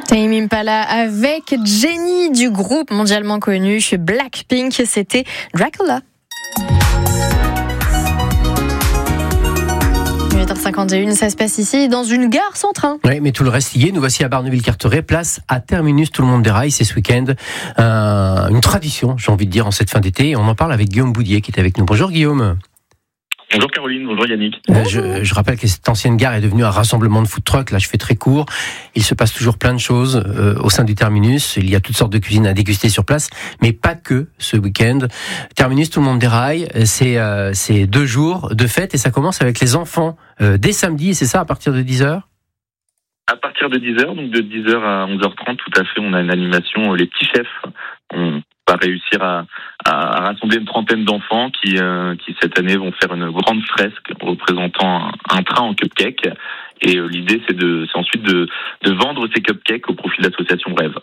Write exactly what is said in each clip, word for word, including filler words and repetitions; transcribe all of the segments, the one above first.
Tame Impala avec Jennie du groupe mondialement connu chez Blackpink, c'était Dracula. huit heures cinquante et une, ça se passe ici dans une gare sans train. Oui, mais tout le reste y est. Nous voici à Barneville-Carteret, place à Terminus, tout le monde déraille. C'est ce week-end euh, une tradition, j'ai envie de dire, en cette fin d'été. Et on en parle avec Guillaume Boudier qui est avec nous. Bonjour Guillaume. Bonjour Caroline, bonjour Yannick. Euh, je, je rappelle que cette ancienne gare est devenue un rassemblement de food trucks. Là, je fais très court. Il se passe toujours plein de choses euh, au sein du Terminus. Il y a toutes sortes de cuisines à déguster sur place, mais pas que ce week-end. Terminus, tout le monde déraille. C'est, euh, c'est deux jours de fête et ça commence avec les enfants euh, dès samedi. Et c'est ça, à partir de dix heures ? À partir de dix heures, donc de dix heures à onze heures trente, tout à fait, on a une animation, euh, les petits chefs. On va réussir à, à, à rassembler une trentaine d'enfants qui, euh, qui cette année vont faire une grande fresque représentant un, un train en cupcake. Et euh, l'idée, c'est, de, c'est ensuite de, de vendre ces cupcakes au profit de l'association Rêve.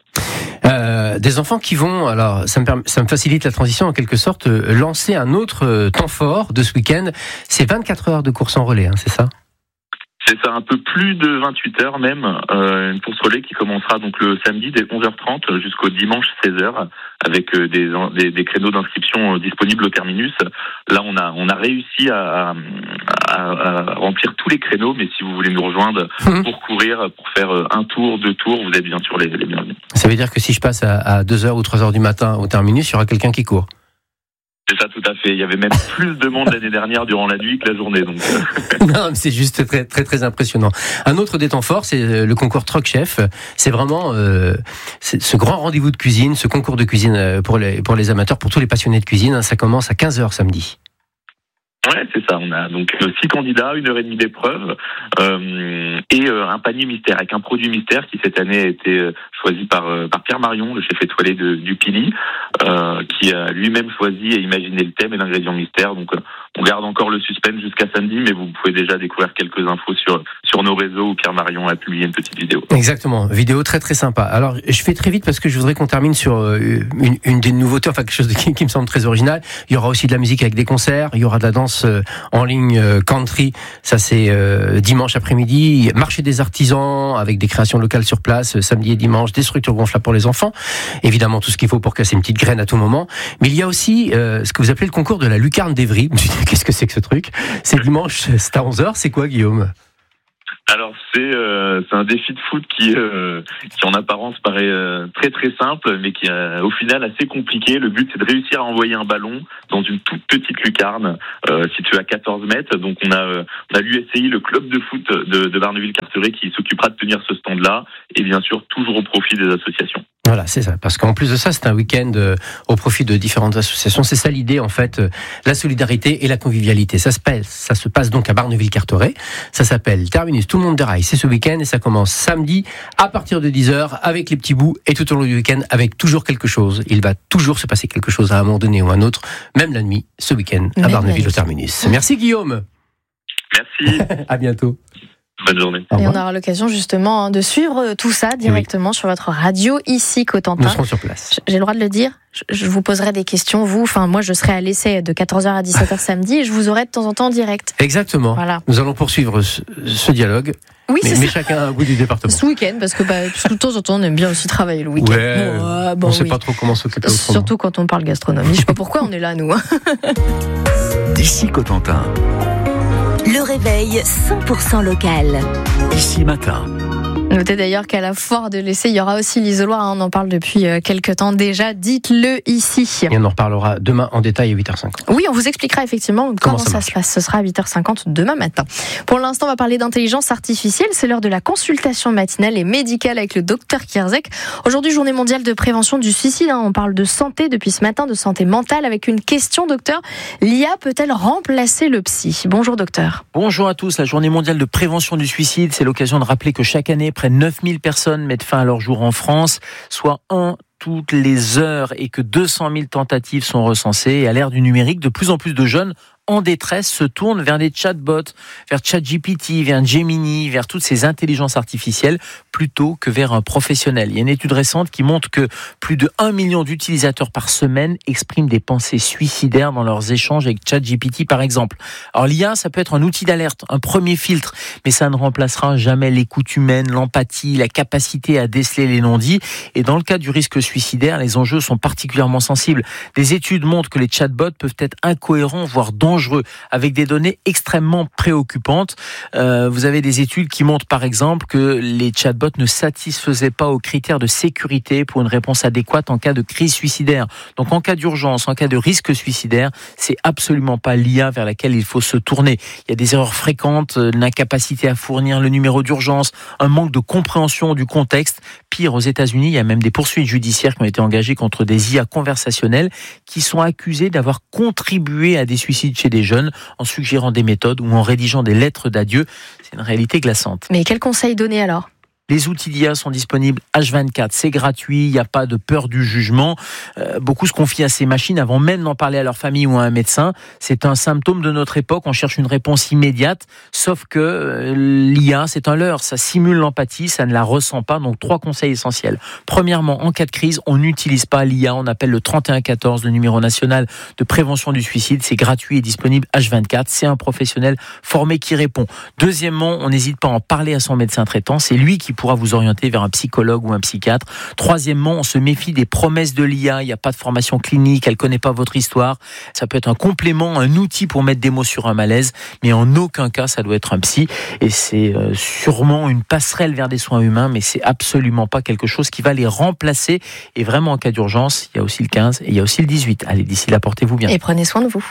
Euh, des enfants qui vont, alors ça me, permet, ça me facilite la transition en quelque sorte, euh, lancer un autre euh, temps fort de ce week-end. C'est vingt-quatre heures de course en relais, hein, c'est ça ? C'est ça, un peu plus de vingt-huit heures même, euh, une course relais qui commencera donc le samedi dès onze heures trente jusqu'au dimanche seize heures avec euh, des, des, des créneaux d'inscription euh, disponibles au terminus. Là, on a on a réussi à, à, à remplir tous les créneaux, mais si vous voulez nous rejoindre mmh. pour courir, pour faire un tour, deux tours, vous êtes bien sûr les, les bienvenus. Ça veut dire que si je passe à, à deux heures ou trois heures du matin au terminus, il y aura quelqu'un qui court. C'est ça, tout à fait. Il y avait même plus de monde l'année dernière durant la nuit que la journée. Donc. Non, mais c'est juste très, très, très impressionnant. Un autre des temps forts, c'est le concours Truck Chef. C'est vraiment euh, c'est ce grand rendez-vous de cuisine, ce concours de cuisine pour les, pour les amateurs, pour tous les passionnés de cuisine. Ça commence à quinze heures samedi. Ouais, c'est ça. On a donc six candidats, une heure et demie d'épreuve euh, et euh, un panier mystère avec un produit mystère qui cette année a été euh, choisi par euh, par Pierre Marion, le chef étoilé de, du Pili, euh, qui a lui-même choisi et imaginé le thème et l'ingrédient mystère. Donc, euh, on garde encore le suspense jusqu'à samedi, mais vous pouvez déjà découvrir quelques infos sur sur nos réseaux où Pierre Marion a publié une petite vidéo. Exactement, vidéo très très sympa. Alors, je fais très vite parce que je voudrais qu'on termine sur une, une des nouveautés, enfin quelque chose de, qui, qui me semble très original. Il y aura aussi de la musique avec des concerts, il y aura de la danse en ligne country, ça c'est euh, dimanche après-midi, marché des artisans avec des créations locales sur place, samedi et dimanche, des structures gonflables pour les enfants, évidemment tout ce qu'il faut pour casser une petite graine à tout moment, mais il y a aussi euh, ce que vous appelez le concours de la lucarne d'Evry. Je me suis dit, qu'est-ce que c'est que ce truc ? C'est dimanche, c'est à onze heures, c'est quoi Guillaume ? Alors c'est euh, c'est un défi de foot qui euh, qui en apparence paraît euh, très très simple, mais qui est euh, au final assez compliqué. Le but c'est de réussir à envoyer un ballon dans une toute petite lucarne euh, située à quatorze mètres. Donc on a euh, on a l'U S C I, le club de foot de, de Barneville-Carteret, qui s'occupera de tenir ce stand-là, et bien sûr toujours au profit des associations. Voilà, c'est ça. Parce qu'en plus de ça, c'est un week-end euh, au profit de différentes associations. C'est ça l'idée, en fait, euh, la solidarité et la convivialité. Ça se passe, ça se passe donc à Barneville-Carteret. Ça s'appelle Terminus, tout le monde déraille. C'est ce week-end et ça commence samedi à partir de dix heures avec les petits bouts et tout au long du week-end avec toujours quelque chose. Il va toujours se passer quelque chose à un moment donné ou à un autre, même la nuit, ce week-end à même Barneville au Terminus. Merci Guillaume. Merci. À bientôt. Bonne journée. Et on aura l'occasion justement hein, de suivre tout ça directement oui. sur votre radio ici Cotentin. Nous serons sur place. J'ai le droit de le dire. Je vous poserai des questions. Vous, enfin moi, je serai à l'essai de quatorze heures à dix-sept heures samedi et je vous aurai de temps en temps en direct. Exactement. Voilà. Nous allons poursuivre ce, ce dialogue. Oui, mais, c'est mais ça. chacun à un bout du département. Ce week-end, parce que bah, de temps en temps, on aime bien aussi travailler le week-end. Ouais, bon, euh, bon, on ne sait oui. pas trop comment s'occuper autrement. Surtout quand on parle gastronomie. Je ne sais pas pourquoi on est là, nous. Hein. D'ici Cotentin. Le réveil cent pour cent local. Ici matin. Notez d'ailleurs qu'à la foire de l'essai, il y aura aussi l'isoloir. Hein, on en parle depuis quelques temps déjà. Dites-le ici. Et on en reparlera demain en détail à huit heures cinquante. Oui, on vous expliquera effectivement comment, comment ça, ça se passe. Ce sera à huit heures cinquante demain matin. Pour l'instant, on va parler d'intelligence artificielle. C'est l'heure de la consultation matinale et médicale avec le docteur Kierzek. Aujourd'hui, journée mondiale de prévention du suicide. Hein, on parle de santé depuis ce matin, de santé mentale, avec une question, docteur. L'I A peut-elle remplacer le psy ? Bonjour, docteur. Bonjour à tous. La journée mondiale de prévention du suicide, c'est l'occasion de rappeler que chaque année, près de neuf mille personnes mettent fin à leur jour en France, soit un toutes les heures et que deux cent mille tentatives sont recensées. Et à l'ère du numérique, de plus en plus de jeunes en détresse se tournent vers des chatbots, vers ChatGPT, vers Gemini, vers toutes ces intelligences artificielles, plutôt que vers un professionnel. Il y a une étude récente qui montre que plus de un million d'utilisateurs par semaine expriment des pensées suicidaires dans leurs échanges avec ChatGPT, par exemple. Alors l'I A, ça peut être un outil d'alerte, un premier filtre, mais ça ne remplacera jamais l'écoute humaine, l'empathie, la capacité à déceler les non-dits. Et dans le cas du risque suicidaire, les enjeux sont particulièrement sensibles. Des études montrent que les chatbots peuvent être incohérents, voire dangereux, avec des données extrêmement préoccupantes. Euh, vous avez des études qui montrent par exemple que les chatbots ne satisfaisaient pas aux critères de sécurité pour une réponse adéquate en cas de crise suicidaire. Donc en cas d'urgence, en cas de risque suicidaire, c'est absolument pas l'I A vers laquelle il faut se tourner. Il y a des erreurs fréquentes, l'incapacité à fournir le numéro d'urgence, un manque de compréhension du contexte. Pire, aux États-Unis, il y a même des poursuites judiciaires qui ont été engagées contre des I A conversationnelles qui sont accusées d'avoir contribué à des suicides chez des jeunes en suggérant des méthodes ou en rédigeant des lettres d'adieu. C'est une réalité glaçante. Mais quels conseils donner alors ? Les outils d'I A sont disponibles H vingt-quatre, c'est gratuit, il n'y a pas de peur du jugement. Euh, beaucoup se confient à ces machines avant même d'en parler à leur famille ou à un médecin. C'est un symptôme de notre époque, on cherche une réponse immédiate, sauf que euh, l'I A, c'est un leurre, ça simule l'empathie, ça ne la ressent pas. Donc trois conseils essentiels. Premièrement, en cas de crise, on n'utilise pas l'I A, on appelle le trente et un quatorze, le numéro national de prévention du suicide, c'est gratuit et disponible H vingt-quatre, c'est un professionnel formé qui répond. Deuxièmement, on n'hésite pas à en parler à son médecin traitant, c'est lui qui pourra vous orienter vers un psychologue ou un psychiatre. Troisièmement, on se méfie des promesses de l'I A. Il n'y a pas de formation clinique, elle ne connaît pas votre histoire. Ça peut être un complément, un outil pour mettre des mots sur un malaise, mais en aucun cas, ça doit être un psy. Et c'est euh, sûrement une passerelle vers des soins humains, mais c'est absolument pas quelque chose qui va les remplacer. Et vraiment, en cas d'urgence, il y a aussi le quinze et il y a aussi le dix-huit. Allez, d'ici là, portez-vous bien. Et prenez soin de vous.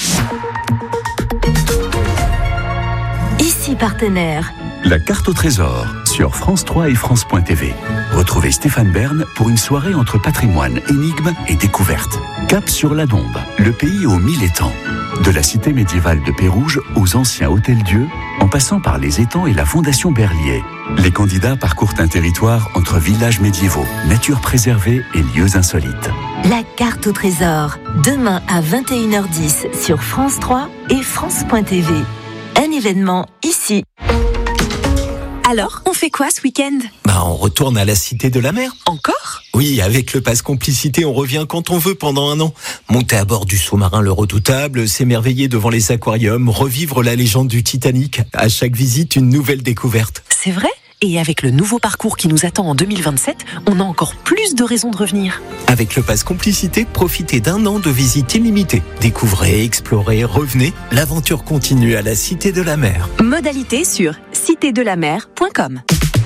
Ici partenaire. La carte au trésor sur France trois et France point T V. Retrouvez Stéphane Bern pour une soirée entre patrimoine, énigmes et découvertes. Cap sur la Dombe, le pays aux mille étangs. De la cité médiévale de Pérouges aux anciens hôtels-dieux, en passant par les étangs et la fondation Berlier. Les candidats parcourent un territoire entre villages médiévaux, nature préservée et lieux insolites. La carte au trésor, demain à vingt et une heures dix sur France trois et France point T V. Un événement ici. Alors, on fait quoi ce week-end ? Bah, on retourne à la Cité de la Mer. Encore ? Oui, avec le pass complicité, on revient quand on veut pendant un an. Monter à bord du sous-marin Le Redoutable, s'émerveiller devant les aquariums, revivre la légende du Titanic. À chaque visite, une nouvelle découverte. C'est vrai ? Et avec le nouveau parcours qui nous attend en deux mille vingt-sept, on a encore plus de raisons de revenir. Avec le pass complicité, profitez d'un an de visite illimitée. Découvrez, explorez, revenez. L'aventure continue à la Cité de la Mer. Modalité sur cité de la mer point com.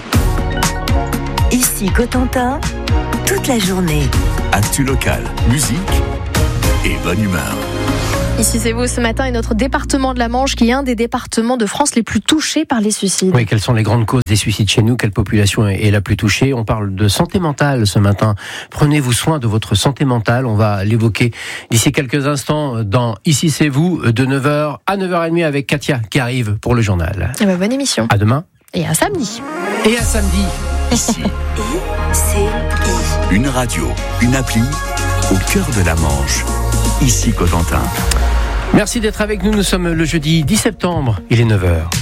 Ici Cotentin, toute la journée. Actu locale, musique et bonne humeur. Ici c'est vous ce matin et notre département de la Manche qui est un des départements de France les plus touchés par les suicides. Oui, quelles sont les grandes causes des suicides chez nous ? Quelle population est la plus touchée ? On parle de santé mentale ce matin. Prenez-vous soin de votre santé mentale. On va l'évoquer d'ici quelques instants dans Ici c'est vous de neuf heures à neuf heures trente avec Katia qui arrive pour le journal. Et ben, bonne émission. À demain. Et à samedi. Et à samedi. Ici, I, C, I. une radio, une appli au cœur de la Manche. Ici Cotentin. Merci d'être avec nous. Nous sommes le jeudi dix septembre. Il est neuf heures.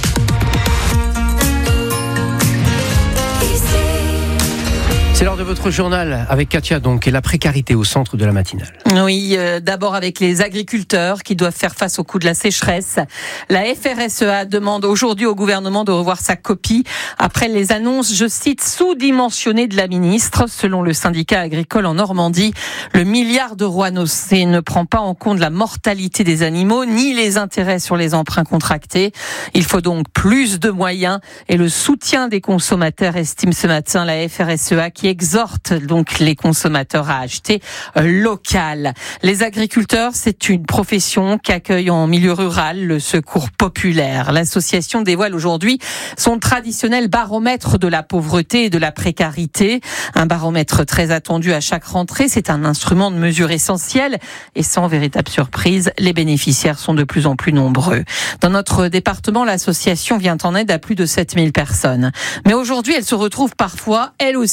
C'est l'heure de votre journal avec Katia donc et la précarité au centre de la matinale. Oui, euh, d'abord avec les agriculteurs qui doivent faire face au coût de la sécheresse. La F R S E A demande aujourd'hui au gouvernement de revoir sa copie après les annonces, je cite, sous-dimensionnées de la ministre. Selon le syndicat agricole en Normandie, le milliard d'euros annoncé ne prend pas en compte la mortalité des animaux ni les intérêts sur les emprunts contractés. Il faut donc plus de moyens et le soutien des consommateurs, estime ce matin la F R S E A qui exhorte donc les consommateurs à acheter local. Les agriculteurs, c'est une profession qui accueille en milieu rural le secours populaire. L'association dévoile aujourd'hui son traditionnel baromètre de la pauvreté et de la précarité. Un baromètre très attendu à chaque rentrée. C'est un instrument de mesure essentiel et sans véritable surprise, les bénéficiaires sont de plus en plus nombreux. Dans notre département, l'association vient en aide à plus de sept mille personnes. Mais aujourd'hui, elle se retrouve parfois, elle aussi, en difficulté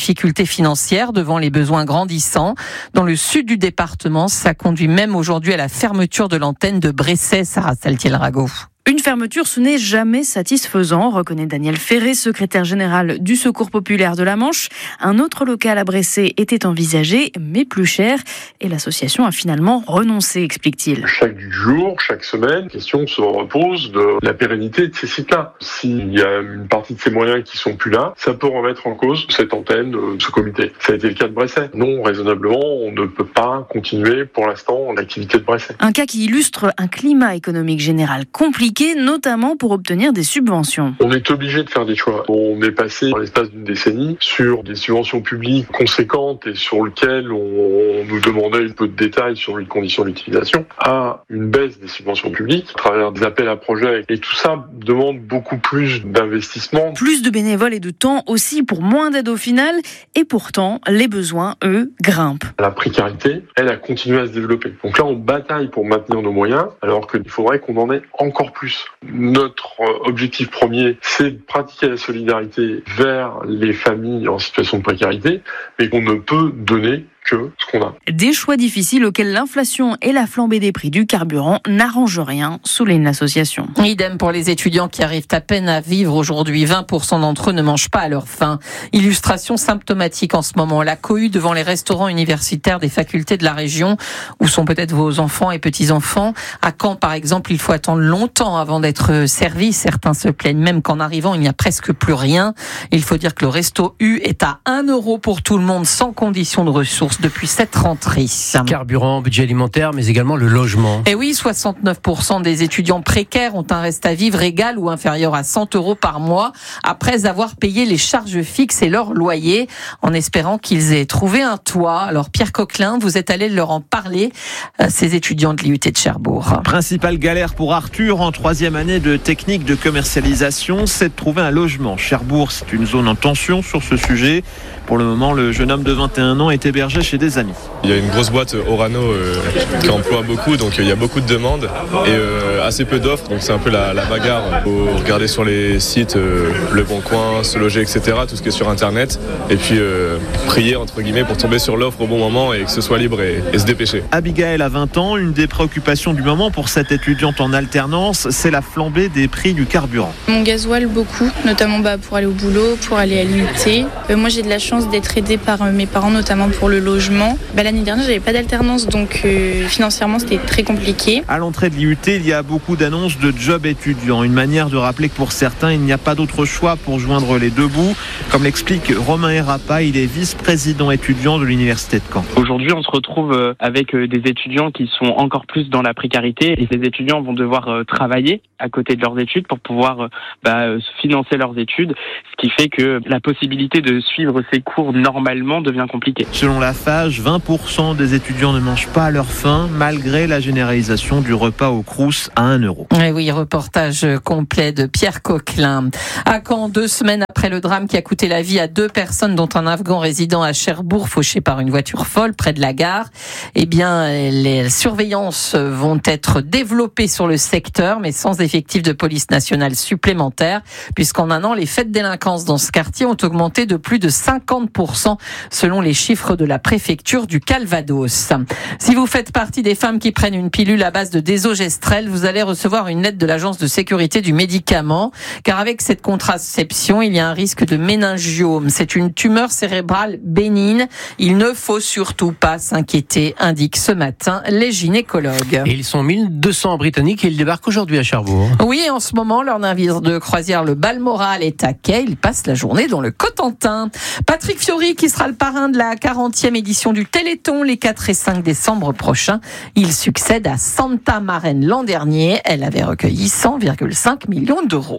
difficultés financières devant les besoins grandissants. Dans le sud du département, ça conduit même aujourd'hui à la fermeture de l'antenne de Bresset, Sarah Saltiel-Rago. Une fermeture, ce n'est jamais satisfaisant, reconnaît Daniel Ferré, secrétaire général du Secours populaire de la Manche. Un autre local à Bresset était envisagé, mais plus cher. Et l'association a finalement renoncé, explique-t-il. Chaque jour, chaque semaine, la question se repose de la pérennité de ces sites-là. S'il y a une partie de ces moyens qui sont plus là, ça peut remettre en cause cette antenne, ce comité. Ça a été le cas de Bresset. Non, raisonnablement, on ne peut pas continuer pour l'instant l'activité de Bresset. Un cas qui illustre un climat économique général compliqué, notamment pour obtenir des subventions. On est obligé de faire des choix. On est passé, dans l'espace d'une décennie, sur des subventions publiques conséquentes et sur lesquelles on, on nous demandait un peu de détails sur les conditions d'utilisation, à une baisse des subventions publiques à travers des appels à projets. Et tout ça demande beaucoup plus d'investissement. Plus de bénévoles et de temps aussi pour moins d'aide au final. Et pourtant, les besoins, eux, grimpent. La précarité, elle a continué à se développer. Donc là, on bataille pour maintenir nos moyens, alors qu'il faudrait qu'on en ait encore plus. Notre objectif premier, c'est de pratiquer la solidarité vers les familles en situation de précarité, mais qu'on ne peut donner que ce qu'on a. Des choix difficiles auxquels l'inflation et la flambée des prix du carburant n'arrangent rien, souligne l'association. Idem pour les étudiants qui arrivent à peine à vivre aujourd'hui. vingt pour cent d'entre eux ne mangent pas à leur faim. Illustration symptomatique en ce moment. La cohue devant les restaurants universitaires des facultés de la région, où sont peut-être vos enfants et petits-enfants. À Caen, par exemple, il faut attendre longtemps avant d'être servi. Certains se plaignent même qu'en arrivant, il n'y a presque plus rien. Il faut dire que le resto U est à un euro pour tout le monde, sans condition de ressources, depuis cette rentrée. Carburant, budget alimentaire, mais également le logement. Et oui, soixante-neuf pour cent des étudiants précaires ont un reste à vivre égal ou inférieur à cent euros par mois après avoir payé les charges fixes et leur loyer, en espérant qu'ils aient trouvé un toit. Alors Pierre Coquelin, vous êtes allé leur en parler, ces étudiants de l'I U T de Cherbourg. Principale galère pour Arthur en troisième année de technique de commercialisation, c'est de trouver un logement. Cherbourg, c'est une zone en tension sur ce sujet. Pour le moment, le jeune homme de vingt et un ans est hébergé chez des amis. Il y a une grosse boîte Orano euh, qui emploie beaucoup, donc euh, il y a beaucoup de demandes et euh, assez peu d'offres, donc c'est un peu la, la bagarre. Il faut regarder sur les sites, euh, Le Bon Coin, Se Loger, et cetera, tout ce qui est sur Internet, et puis euh, prier, entre guillemets, pour tomber sur l'offre au bon moment et que ce soit libre et, et se dépêcher. Abigail a vingt ans, une des préoccupations du moment pour cette étudiante en alternance, c'est la flambée des prix du carburant. Mon gasoil beaucoup, notamment bah, pour aller au boulot, pour aller à l'I U T. Euh, moi j'ai de la chance d'être aidée par euh, mes parents, notamment pour le logement. Bah, l'année dernière, j'avais pas d'alternance, donc euh, financièrement, c'était très compliqué. À l'entrée de l'I U T, il y a beaucoup d'annonces de jobs étudiants. Une manière de rappeler que pour certains, il n'y a pas d'autre choix pour joindre les deux bouts. Comme l'explique Romain Herapa, il est vice-président étudiant de l'Université de Caen. Aujourd'hui, on se retrouve avec des étudiants qui sont encore plus dans la précarité et ces étudiants vont devoir travailler à côté de leurs études pour pouvoir bah, financer leurs études, ce qui fait que la possibilité de suivre ces cours normalement devient compliquée. Selon la Fage, vingt pour cent des étudiants ne mangent pas à leur faim, malgré la généralisation du repas au Crous à un euro. Et oui, reportage complet de Pierre Coquelin. À Caen, deux semaines après le drame qui a coûté la vie à deux personnes, dont un Afghan résidant à Cherbourg, fauché par une voiture folle près de la gare, eh bien, les surveillances vont être développées sur le secteur, mais sans effectifs de police nationale supplémentaires, puisqu'en un an, les faits de délinquance dans ce quartier ont augmenté de plus de cinquante pour cent, selon les chiffres de la préfecture du Calvados. Si vous faites partie des femmes qui prennent une pilule à base de désogestrel, vous allez recevoir une lettre de l'Agence de sécurité du médicament, car avec cette contraception, il y a un risque de méningiome. C'est une tumeur cérébrale bénigne. Il ne faut surtout pas s'inquiéter, indiquent ce matin les gynécologues. Et ils sont mille deux cents Britanniques et ils débarquent aujourd'hui à Cherbourg. Oui, en ce moment, leur navire de croisière, le Balmoral, est à quai. Ils passent la journée dans le Cotentin. Patrick Fiori, qui sera le parrain de la quarantième édition du Téléthon les quatre et cinq décembre prochains. Il succède à Santa Marraine l'an dernier. Elle avait recueilli cent virgule cinq millions d'euros.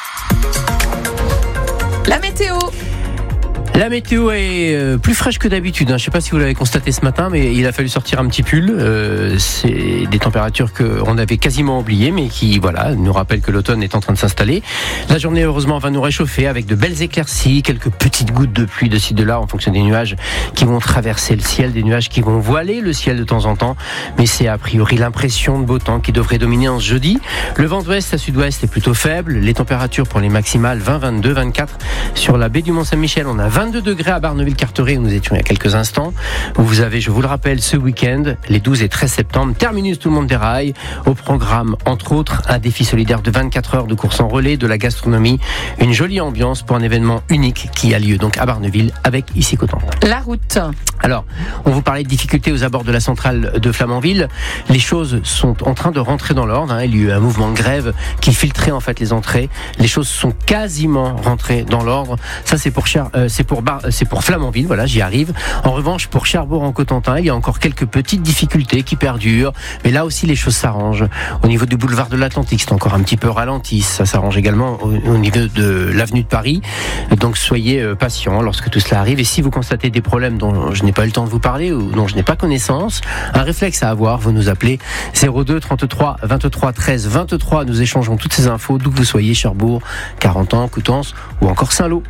La météo. La météo est plus fraîche que d'habitude. Je ne sais pas si vous l'avez constaté ce matin, mais il a fallu sortir un petit pull. Euh, c'est des températures qu'on avait quasiment oubliées, mais qui voilà, nous rappellent que l'automne est en train de s'installer. La journée, heureusement, va nous réchauffer avec de belles éclaircies, quelques petites gouttes de pluie de ci de là en fonction des nuages qui vont traverser le ciel, des nuages qui vont voiler le ciel de temps en temps. Mais c'est a priori l'impression de beau temps qui devrait dominer en ce jeudi. Le vent d'ouest à sud-ouest est plutôt faible. Les températures pour les maximales vingt, vingt-deux, vingt-quatre. Sur la baie du Mont-Saint-Michel, on a vingt vingt-deux degrés à Barneville-Carteret où nous étions il y a quelques instants. Vous avez, je vous le rappelle, ce week-end, les douze et treize septembre, terminus tout le monde des rails. Au programme, entre autres, un défi solidaire de vingt-quatre heures de course en relais, de la gastronomie, une jolie ambiance pour un événement unique qui a lieu donc à Barneville avec Ici Cotentin. La route. Alors, on vous parlait de difficultés aux abords de la centrale de Flamanville. Les choses sont en train de rentrer dans l'ordre. Hein. Il y a eu un mouvement de grève qui filtrait en fait les entrées. Les choses sont quasiment rentrées dans l'ordre. Ça, c'est pour Cher, euh, c'est pour Bar, c'est pour Flamanville. Voilà, j'y arrive. En revanche, pour Cherbourg-en-Cotentin, il y a encore quelques petites difficultés qui perdurent. Mais là aussi, les choses s'arrangent. Au niveau du boulevard de l'Atlantique, c'est encore un petit peu ralenti. Ça s'arrange également au, au niveau de l'avenue de Paris. Donc, soyez euh, patients lorsque tout cela arrive. Et si vous constatez des problèmes dont je n'ai pas eu le temps de vous parler ou dont je n'ai pas connaissance, un réflexe à avoir, vous nous appelez zéro deux trente-trois vingt-trois treize vingt-trois. Nous échangeons toutes ces infos d'où que vous soyez, Cherbourg, Carentan, Coutances ou encore Saint-Lô.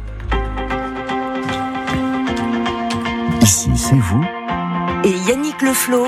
Ici, c'est vous. Et Yannick Leflot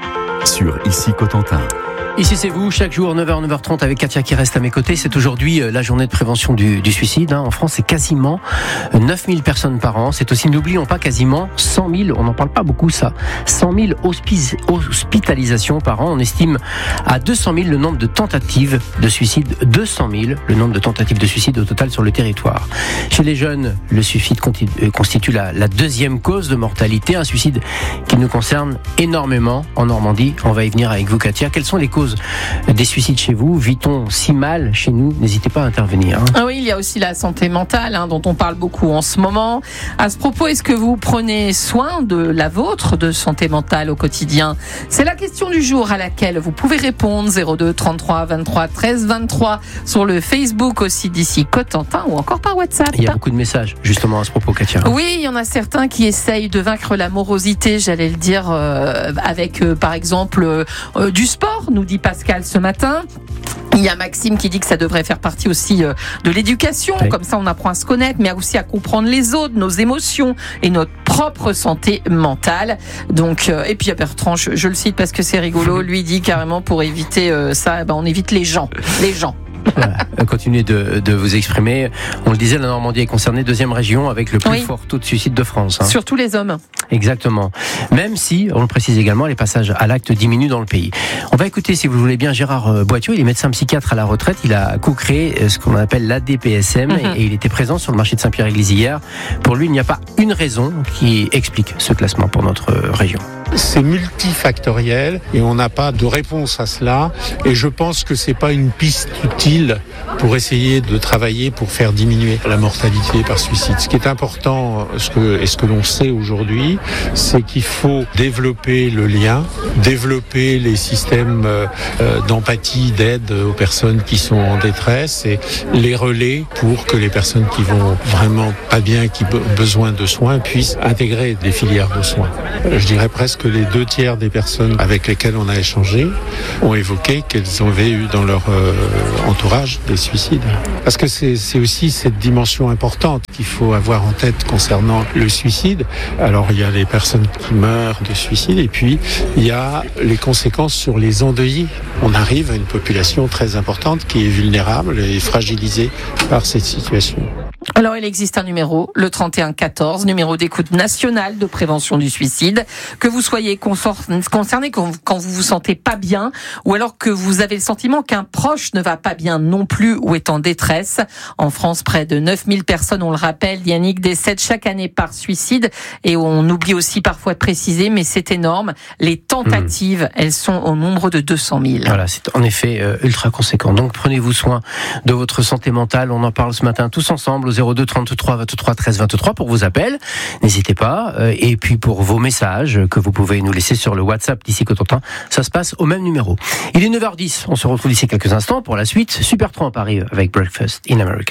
Sur Ici Cotentin. Ici c'est vous, chaque jour neuf heures neuf heures trente avec Katia qui reste à mes côtés. C'est aujourd'hui la journée de prévention du, du suicide. En France, c'est quasiment neuf mille personnes par an. C'est aussi, n'oublions pas, quasiment cent mille, on n'en parle pas beaucoup ça, cent mille hospice, hospitalisations par an. On estime à deux cent mille le nombre de tentatives de suicide, deux cent mille le nombre de tentatives de suicide au total sur le territoire. Chez les jeunes, le suicide constitue la, la deuxième cause de mortalité, un suicide qui nous concerne énormément en Normandie. On va y venir avec vous, Katia. Quelles sont les causes des suicides chez vous? Vit-on si mal chez nous? N'hésitez pas à intervenir. Hein. Ah oui, il y a aussi la santé mentale, hein, dont on parle beaucoup en ce moment. À ce propos, est-ce que vous prenez soin de la vôtre de santé mentale au quotidien? C'est la question du jour à laquelle vous pouvez répondre. Zéro deux trente-trois vingt-trois treize vingt-trois sur le Facebook aussi d'Ici Cotentin ou encore par WhatsApp. Il y a beaucoup de messages justement à ce propos, Katia. Oui, il y en a certains qui essayent de vaincre la morosité, j'allais le dire, euh, avec euh, par exemple euh, du sport, nous dit Pascal ce matin. Il y a Maxime qui dit que ça devrait faire partie aussi de l'éducation, oui. Comme ça on apprend à se connaître, mais aussi à comprendre les autres, nos émotions et notre propre santé mentale. Donc, euh, et puis il y a Bertrand, je, je le cite parce que c'est rigolo, lui dit carrément pour éviter euh, ça, ben on évite les gens, les gens. Voilà. Continuez de, de vous exprimer. On le disait, la Normandie est concernée, deuxième région avec le plus oui. fort taux de suicide de France. Hein. Surtout les hommes. Exactement. Même si, on le précise également, les passages à l'acte diminuent dans le pays. On va écouter, si vous le voulez bien, Gérard Boittiau. Il est médecin psychiatre à la retraite. Il a co-créé ce qu'on appelle l'A D P S M mm-hmm. et il était présent sur le marché de Saint-Pierre-Église hier. Pour lui, il n'y a pas une raison qui explique ce classement pour notre région. C'est multifactoriel et on n'a pas de réponse à cela. Et je pense que c'est pas une piste utile pour essayer de travailler pour faire diminuer la mortalité par suicide. Ce qui est important, ce que, et ce que l'on sait aujourd'hui, c'est qu'il faut développer le lien, développer les systèmes euh, d'empathie, d'aide aux personnes qui sont en détresse et les relais pour que les personnes qui vont vraiment pas bien, qui ont besoin de soins, puissent intégrer des filières de soins. Je dirais presque que les deux tiers des personnes avec lesquelles on a échangé ont évoqué qu'elles avaient eu dans leur euh, entourage des suicides. Parce que c'est, c'est aussi cette dimension importante qu'il faut avoir en tête concernant le suicide. Alors il y a les personnes qui meurent de suicide et puis il y a les conséquences sur les endeuillés. On arrive à une population très importante qui est vulnérable et fragilisée par cette situation. Alors, il existe un numéro, le trente et un quatorze, numéro d'écoute national de prévention du suicide. Que vous soyez concerné quand vous vous sentez pas bien, ou alors que vous avez le sentiment qu'un proche ne va pas bien non plus ou est en détresse. En France, près de neuf mille personnes, on le rappelle, Yannick, décèdent chaque année par suicide. Et on oublie aussi parfois de préciser, mais c'est énorme. Les tentatives, mmh. elles sont au nombre de deux cent mille. Voilà, c'est en effet euh, ultra conséquent. Donc, prenez-vous soin de votre santé mentale. On en parle ce matin tous ensemble au zéro deux trente-trois vingt-trois treize vingt-trois pour vos appels. N'hésitez pas. Et puis pour vos messages que vous pouvez nous laisser sur le WhatsApp d'Ici Cotentin, ça se passe au même numéro. Il est neuf heures dix. On se retrouve d'ici quelques instants pour la suite. Super trois en Paris avec Breakfast in America.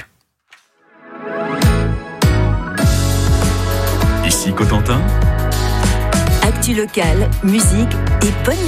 Ici Cotentin. Actu locale, musique et bonne